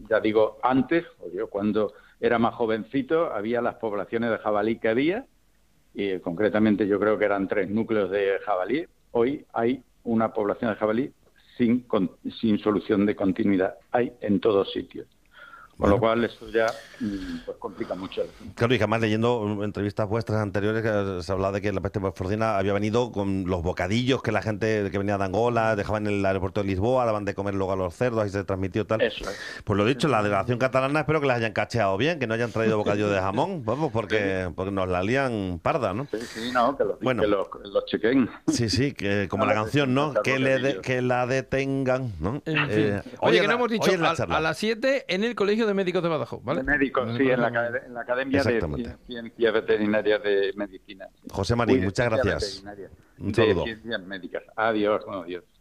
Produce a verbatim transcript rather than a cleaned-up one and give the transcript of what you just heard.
ya digo, antes, o yo cuando era más jovencito, había las poblaciones de jabalí que había, y concretamente yo creo que eran tres núcleos de jabalí. Hoy hay una población de jabalí sin, con, sin solución de continuidad, hay en todos sitios. Con Bueno. lo cual eso ya pues complica mucho. Claro, y además leyendo entrevistas vuestras anteriores que se hablaba de que la peste porcina había venido con los bocadillos que la gente que venía de Angola dejaban en el aeropuerto de Lisboa, daban de comer luego a los cerdos, ahí se transmitió tal. Eso es. Pues lo dicho, la delegación catalana espero que les hayan cacheado bien, que no hayan traído bocadillo de jamón, vamos, porque, porque nos la lían parda, ¿no? Sí, sí, no, que los, Bueno, que los, los chequen. sí, sí, que como la canción, ¿no? Que, le de- que la detengan, ¿no? En fin. Eh, Oye, hoy que en no la- hemos dicho, hoy en la a, charla. a las siete en el Colegio de Médicos de Badajoz, ¿vale? De médicos, sí, en la, acad- en la Academia de Exactamente. Cien- Ciencias Veterinarias de Medicina. José Marín, Uy, de muchas Ciencias gracias. Veterinarias, Un de saludo. Ciencias Médicas. Adiós, bueno, adiós.